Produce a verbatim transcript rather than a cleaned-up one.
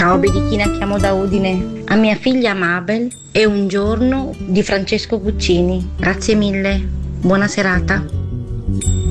Ciao Berichina, chiamo da Udine. A mia figlia Mabel e un giorno di Francesco Guccini. Grazie mille, buona serata.